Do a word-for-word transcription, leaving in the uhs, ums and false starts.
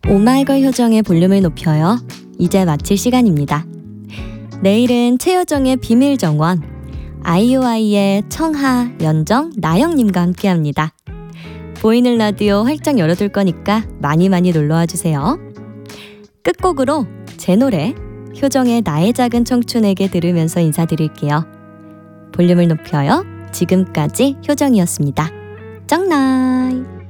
오마이걸 효정의 볼륨을 높여요. 이제 마칠 시간입니다. 내일은 최효정의 비밀정원, 아이오아이의 청하, 연정, 나영님과 함께합니다. 보이는 라디오 활짝 열어둘 거니까 많이 많이 놀러와 주세요. 끝곡으로 제 노래 효정의 나의 작은 청춘에게 들으면서 인사드릴게요. 볼륨을 높여요. 지금까지 효정이었습니다. 짱나이.